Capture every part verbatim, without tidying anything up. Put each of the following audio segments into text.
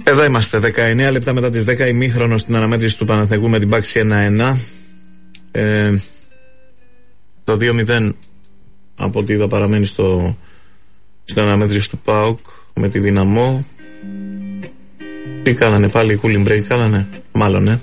Εδώ είμαστε, δεκαεννέα λεπτά μετά τις δέκα, ημίχρονο στην αναμέτρηση του Παναθηναϊκού με την Πάξη ένα ένα. Ε, το δύο μηδέν από ό,τι είδα παραμένει στο, στην αναμέτρηση του ΠΑΟΚ με τη Δυναμό. Τι κάνανε πάλι, cooling break κάνανε, μάλλον ε.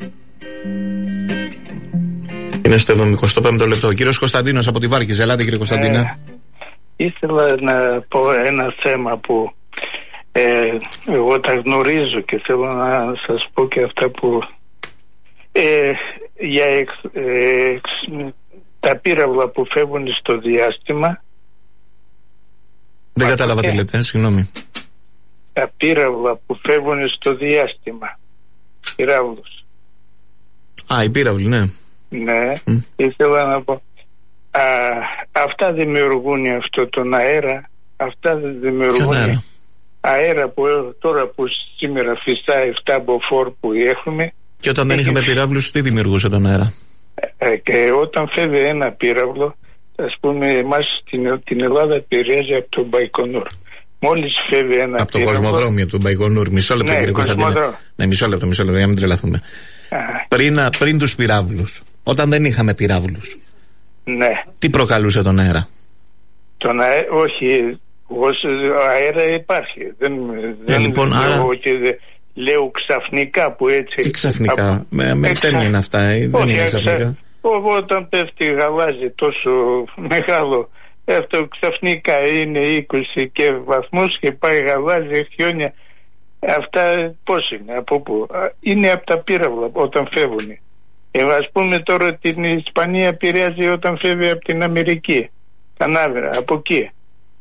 Είναι στο εβδομηκοστό πέμπτο λεπτό. Ο κύριος Κωνσταντίνος από τη Βάρκηζα. Ελάτε κύριε Κωνσταντίνε. Ε, ήθελα να πω ένα θέμα που ε, εγώ τα γνωρίζω και θέλω να σας πω και αυτά που ε, για εξ, ε, εξ, τα πύραυλα που φεύγουν στο διάστημα. Δεν Μα, κατάλαβα τι λέτε, συγγνώμη. Τα πύραυλα που φεύγουν στο διάστημα. Πυράβλους. Α, οι πύραυλοι, ναι. Ναι, mm. ήθελα να πω α, αυτά δημιουργούν αυτό τον αέρα. Αυτά δημιουργούν αέρα? αέρα που τώρα που σήμερα φυσάει εφτά μποφόρ που έχουμε. Και όταν δεν είχαμε πυράβλους, τι δημιουργούσε τον αέρα? Ε, και όταν φεύγει ένα πύραυλο, ας πούμε, εμάς την, την Ελλάδα επηρεάζει από τον Μπαϊκονούρ. Μόλις φεύγει ένα από πύραυλο. Από το κοσμοδρόμιο του Μπαϊκονούρ. Μισό λεπτό, ναι, κύριε Κωνσταντίνε. Ναι, μισό λεπτό, μισό λεπτό, για να μην τρελαθούμε. Πριν, πριν τους πυράβλους, όταν δεν είχαμε πυράβλους, ναι. Τι προκαλούσε τον αέρα? Τον αέρα, όχι, ο αέρα υπάρχει. Δεν, ε, δεν λοιπόν, λέω, άρα... και δε, λέω ξαφνικά που έτσι. Τι ξαφνικά, από... με, με εξα... είναι αυτά, ε, δεν όχι, είναι ξαφνικά. Εξα... Όταν πέφτει γαλάζι τόσο μεγάλο, αυτό ξαφνικά είναι είκοσι και βαθμούς και πάει γαλάζι, χιόνια. Αυτά πώς είναι, από πού? Είναι από τα πύραυλα όταν φεύγουν. Ε, ας πούμε τώρα την Ισπανία επηρεάζει όταν φεύγει από την Αμερική. Κανάβερα, από εκεί.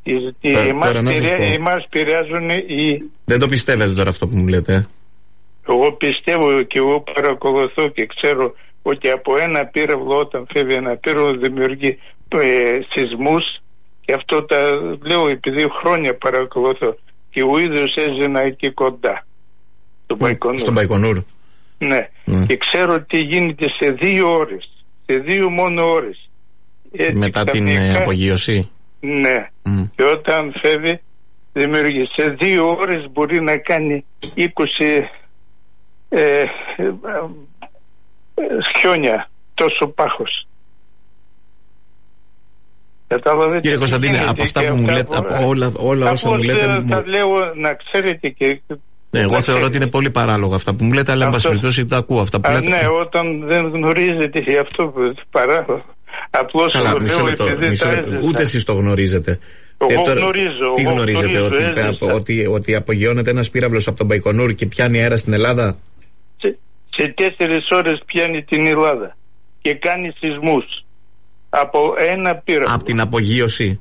Εμάς επηρεάζουν οι... Δεν το πιστεύετε τώρα αυτό που μου λέτε? Ε? Εγώ πιστεύω και εγώ παρακολουθώ και ξέρω ότι από ένα πύραυλο, όταν φεύγει ένα πύραυλο, δημιουργεί ε, σεισμούς, και αυτό τα λέω επειδή χρόνια παρακολουθώ. Και ο ίδιος έζηνα εκεί κοντά, στο Μπαϊκονούρ. Στον Μπαϊκονούρ. Ναι. Mm. Και ξέρω τι γίνεται σε δύο ώρες. Σε δύο μόνο ώρες. Έτσι, μετά την απογείωση. Ναι. Mm. Και όταν φεύγει, δημιουργεί. Σε δύο ώρες μπορεί να κάνει είκοσι ε, ε, ε, χιόνια. Τόσο πάχος. Κατάλαβε. Κύριε Κωνσταντίνε, από αυτά που μου λέτε, από όλα, όλα όσα μου λέτε. Θα μου... λέω να ξέρετε και. Ναι, εγώ θεωρώ ότι είναι πολύ παράλογα αυτά που μου λέτε, αλλά εν πάση περιπτώσει τα ακούω αυτά που Α, λέτε. Ναι, όταν δεν γνωρίζετε γι' αυτό που παράλογα. Απλώς Καλά, μισό λεπτό, μισό λεπτό. Ούτε εσείς το γνωρίζετε. Εγώ ε, τώρα, γνωρίζω. Τι εγώ γνωρίζετε, γνωρίζω, ότι, από, ότι, ότι απογειώνεται ένας πύραυλος από τον Μπαϊκονούρ και πιάνει αέρα στην Ελλάδα? Σε, σε τέσσερις ώρες πιάνει την Ελλάδα και κάνει σεισμούς. Από ένα πύραυλο. Από την απογείωση.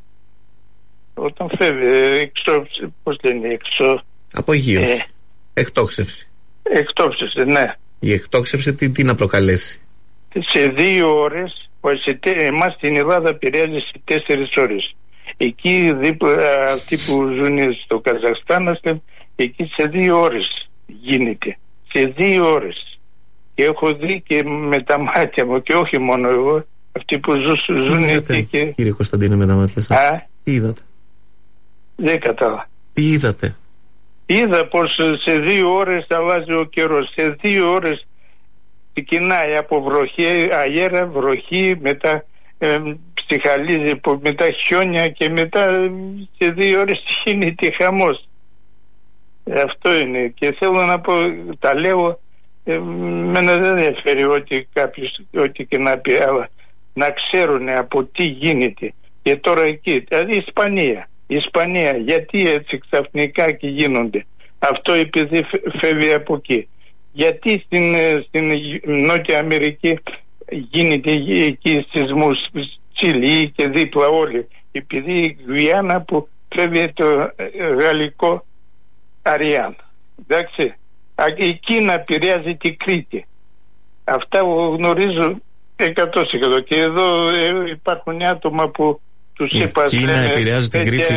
Όταν φεύγει, εξώ, πώς λένε, εξώ. Απογείωση. Ε, εκτόξευση. Εκτόξευση, ναι. Η εκτόξευση τι, τι να προκαλέσει? Σε δύο ώρες, σε, εμάς στην Ελλάδα επηρεάζει σε τέσσερις ώρες. Εκεί δίπλα, αυτοί που ζουν στο Καζακστάν, εκεί σε δύο ώρες γίνεται. Σε δύο ώρες. Και έχω δει και με τα μάτια μου, και όχι μόνο εγώ, αυτοί που ζουν, ζουν εκεί. Και... Κύριε Κωνσταντίνε, με τα μάτια σας. Α, τι είδατε? Δεν κατάλαβα. Τι είδατε? Είδα πως σε δύο ώρες αλλάζει ο καιρός. Σε δύο ώρες ξεκινάει από βροχή, αέρα, βροχή, μετά ε, ψυχαλίζει, μετά χιόνια και μετά σε δύο ώρες γίνεται χαμός. Ε, αυτό είναι. Και θέλω να πω, τα λέω, ε, μένα δεν ενδιαφέρει ότι κάποιος, ό,τι και να πει, αλλά να ξέρουν από τι γίνεται. Και τώρα εκεί, δηλαδή η Ισπανία. Η Ισπανία, γιατί έτσι ξαφνικά και γίνονται? Αυτό επειδή φεύγει από εκεί. Γιατί στην, στην Νότια Αμερική γίνεται εκεί σεισμούς, Τσιλί και δίπλα όλοι? Επειδή η Γουιάννα που φεύγει το γαλλικό Αριάν. Εντάξει. Εκεί να επηρεάζει την Κρήτη. Αυτά γνωρίζω εκατό τοις εκατό. Και εδώ υπάρχουν άτομα που τους είπα. Εκεί να επηρεάζει την Κρήτη.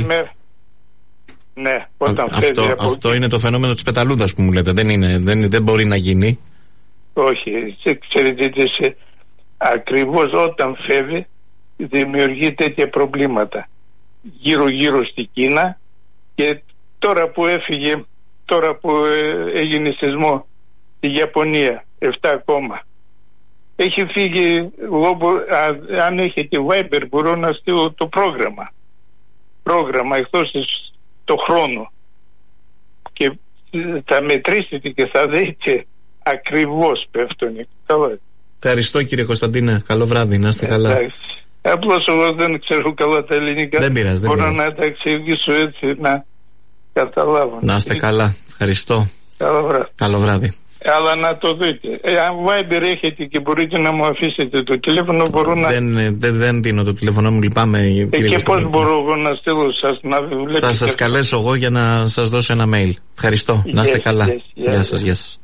Ναι, όταν Α, αυτό, από... αυτό είναι το φαινόμενο της πεταλούδας που μου λέτε. Δεν, είναι, δεν, δεν μπορεί να γίνει. Όχι, ξέρετε, σε, ακριβώς όταν φεύγει δημιουργεί τέτοια προβλήματα γύρω γύρω στην Κίνα. Και τώρα που έφυγε τώρα που ε, έγινε σεισμό στη Ιαπωνία, επτά ακόμα. Έχει φύγει, λόγω, α, αν έχετε Viber μπορώ να στείλω το πρόγραμμα. Πρόγραμμα εκτός το χρόνο. Και θα μετρήσετε και θα δείτε ακριβώς πέφτουν. Ευχαριστώ κύριε Κωνσταντίνε. Καλό βράδυ, να είστε ε, καλά. Εντάξει. Απλώς εγώ δεν ξέρω καλά τα ελληνικά. Δεν πειράζει, δεν μπορώ πειράζει. να τα εξηγήσω έτσι να καταλάβω. Να είστε καλά. Ευχαριστώ. Καλό βράδυ. Καλό βράδυ. Αλλά να το δείτε. Αν Viber έχετε και μπορείτε να μου αφήσετε το τηλέφωνο, μπορώ να. Δεν, δεν, δεν δίνω το τηλέφωνο μου, λυπάμαι. Ε, και πώς μπορώ εγώ να στείλω σας να βλέπετε. Θα σας καλέσω εγώ για να σας δώσω ένα mail. Ευχαριστώ. Yes, να είστε καλά. Yes, yes, γεια σας, γεια σας.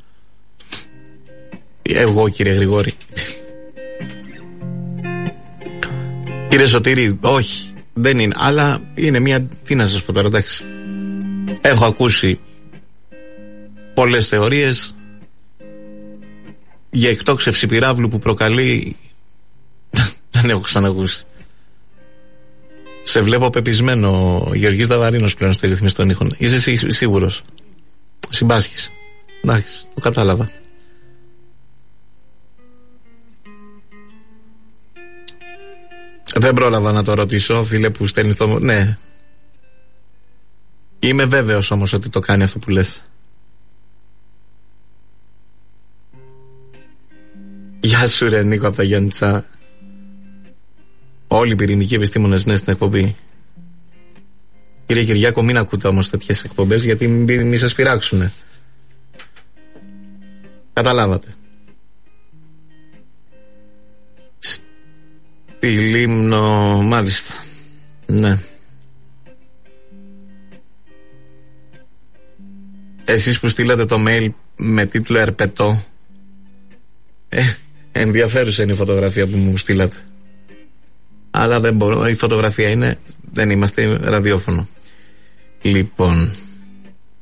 Εγώ κύριε Γρηγόρη. Κύριε Σωτήρη, όχι. Δεν είναι. Αλλά είναι μια. Τι να σας πω τώρα, εντάξει. Έχω ακούσει πολλές θεωρίες για εκτόξευση πυράβλου που προκαλεί. Δεν έχω ξανακούσει. Σε βλέπω πεπισμένο. Γεωργής Δαβαρίνος πλέον στη ρύθμιση των ήχων. Είσαι σί, σίγουρος? Συμπάσχεις? Εντάξει, το κατάλαβα. Δεν πρόλαβα να το ρωτήσω, φίλε που στέλνει το. Ναι. Είμαι βέβαιος όμως ότι το κάνει αυτό που λες. Γεια σου ρε Νίκο από τα Γιάννητσα. Όλοι οι πυρηνικοί επιστήμονες, ναι, στην εκπομπή. Κύριε Κυριάκο, μην ακούτε όμως τέτοιες εκπομπές, γιατί μην μη σας πειράξουνε. Καταλάβατε. Στη Λίμνο, μάλιστα. Ναι. Εσείς που στείλατε το mail με τίτλο Ερπετό, ε, ενδιαφέρουσα είναι η φωτογραφία που μου στείλατε. Αλλά δεν μπορώ, η φωτογραφία είναι, δεν είμαστε ραδιόφωνο. Λοιπόν,